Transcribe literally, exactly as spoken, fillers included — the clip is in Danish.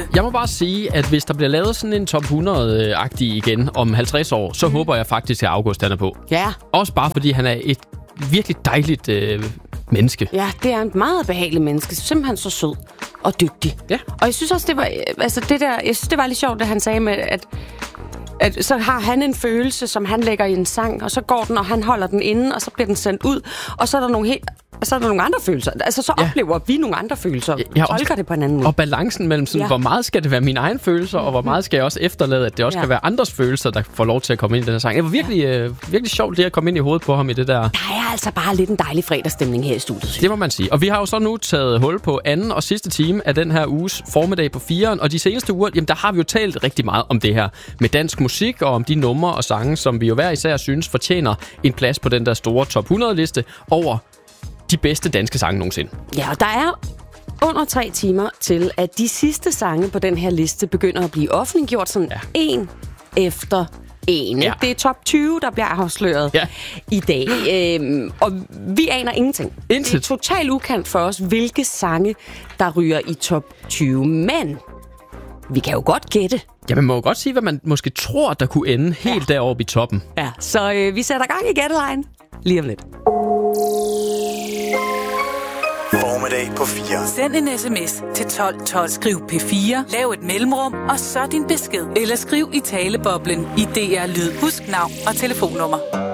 Jeg må bare sige, at hvis der bliver lavet sådan en top hundrede-agtig igen om halvtreds år, så mm. håber jeg faktisk, at August han er på. Ja. Også bare fordi han er et virkelig dejligt øh, menneske. Ja, det er en meget behagelig menneske. Simpelthen så sød og dygtig. Ja. Og jeg synes også, det var, altså det der, jeg synes, det var lidt sjovt, det han sagde med, at At så har han en følelse, som han lægger i en sang, og så går den, og han holder den inde, og så bliver den sendt ud, og så er der nogle helt, så er der nogle andre følelser. Altså, så ja. oplever vi nogle andre følelser. Ja, ja, tolker det på en anden måde. Og balancen mellem sådan, ja. hvor meget skal det være mine egne følelser, og hvor meget skal jeg også efterlade, at det også ja. kan være andres følelser, der får lov til at komme ind i den her sang. Det var virkelig, ja. øh, virkelig sjovt, det at komme ind i hovedet på ham i det der. Der er altså bare lidt en dejlig fredagsstemning her i studiet. Det må man sige. Og vi har jo så nu taget hul på anden og sidste time af den her uges formiddag på firen, og de seneste uger, jamen der har vi jo talt rigtig meget om det her med dansk musik, og om de numre og sange, som vi jo hver især synes fortjener en plads på den der store top hundrede-liste over de bedste danske sange nogensinde. Ja, og der er under tre timer til, at de sidste sange på den her liste begynder at blive offentliggjort sådan ja. en efter en. Ja. Det er top tyve, der bliver afsløret ja. i dag. Øhm, og vi aner ingenting. Intet. Det er totalt ukendt for os, hvilke sange, der ryger i top tyve. Men vi kan jo godt gætte. Ja, man må jo godt sige, hvad man måske tror, der kunne ende helt ja. deroppe i toppen. Ja, så øh, vi sætter gang i gættelejen lige om lidt. Formiddag på fire. Send en sms til tolv tolv. Skriv P fire, lav et mellemrum, og så din besked. Eller skriv i taleboblen i D R Lyd. Husk navn og telefonnummer.